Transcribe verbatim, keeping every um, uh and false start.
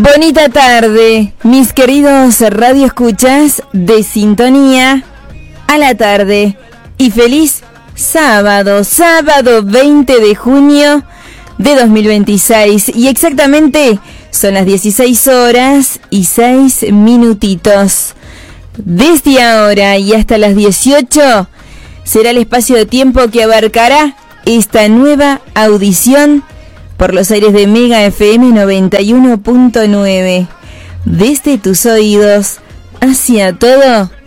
Bonita tarde, mis queridos radioescuchas de Sintonía a la tarde y feliz sábado, sábado veinte de junio de dos mil veintiséis y exactamente son las dieciséis horas y seis minutitos. Desde ahora y hasta las dieciocho será el espacio de tiempo que abarcará esta nueva audición por los aires de Mega F M noventa y uno punto nueve. Desde tus oídos hacia todo